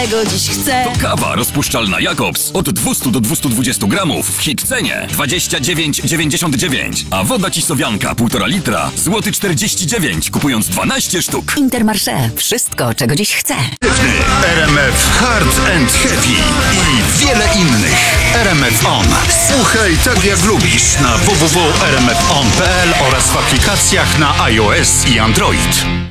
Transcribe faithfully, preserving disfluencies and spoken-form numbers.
czego dziś chcę. To kawa rozpuszczalna Jacobs od dwieście do dwustu dwudziestu gramów w hit cenie dwadzieścia dziewięć dziewięćdziesiąt dziewięć, a woda cisowianka półtora litra złoty czterdzieści dziewięć, kupując dwanaście sztuk. Intermarché. Wszystko, czego dziś chcę. R M F Hard and Heavy i wiele innych. R M F On. Słuchaj tak jak lubisz na w w w kropka r m f on kropka p l oraz w aplikacjach na iOS i Android.